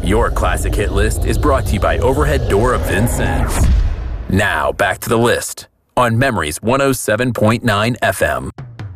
Your classic hit list is brought to you by Overhead Door of Vincennes. Now, back to the list on Memories 107.9 FM.